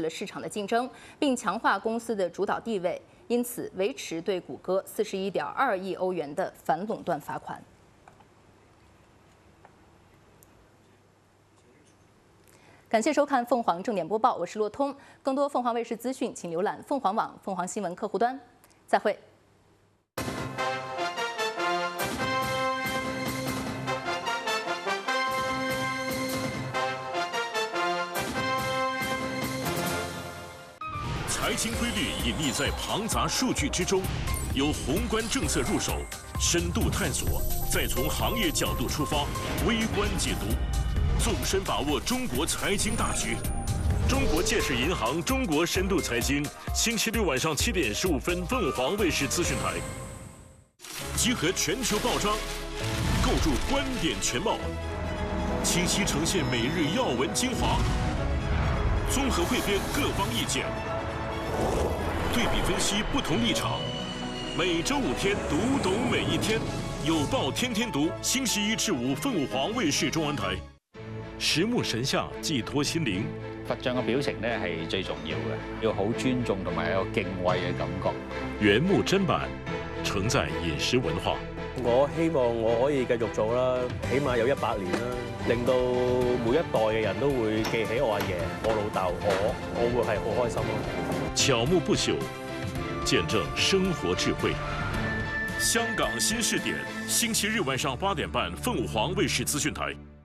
了市场的竞争，并强化公司的主导地位，因此维持对谷歌41.2亿欧元的反垄断罚款。感谢收看凤凰正点播报，我是骆通。更多凤凰卫视资讯，请浏览凤凰网、凤凰新闻客户端。再会。 财经规律隐匿在庞杂数据之中，由宏观政策入手，深度探索，再从行业角度出发，微观解读，纵深把握中国财经大局。中国建设银行中国深度财经，星期六晚上7点15分，凤凰卫视资讯台，集合全球报章，构筑观点全貌，清晰呈现每日要闻精华，综合汇编各方意见，对比分析不同立场。每周5天，读懂每一天，有报天天读。星期1至5，凤凰衛視中文台。實木神像寄託心靈。 佛像嘅表情咧係最重要嘅，要好尊重同埋有敬畏嘅感覺。 原木砧板承載飲食文化。 我希望我可以繼續做啦，起碼有100年啦，令到每一代嘅人都會記起我阿爺、我老豆，我會係好開心咯。 巧木不朽，見證生活智慧。香港新視點，星期日晚上8點半，鳳凰衛視資訊台。